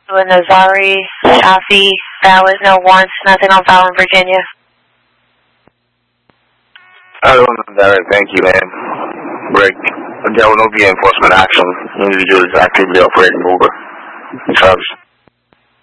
Nazari, Shafi, valid, no warrants, nothing on file in Virginia. I don't know, Derek. Thank you, man. Rick, there will not be enforcement action. Individual is actively operating Uber. Travis.